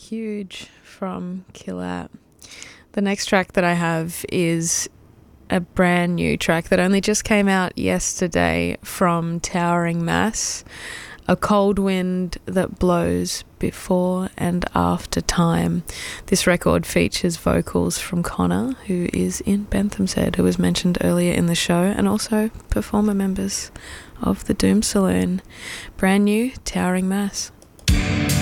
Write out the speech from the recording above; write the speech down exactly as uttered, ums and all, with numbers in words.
Huge from Killat. The next track that I have is a brand new track that only just came out yesterday from Towering Mass, A Cold Wind That Blows Before and After Time. This record features vocals from Connor, who is in Bentham's Head, who was mentioned earlier in the show, and also performer members of the Doom Saloon. Brand new, Towering Mass.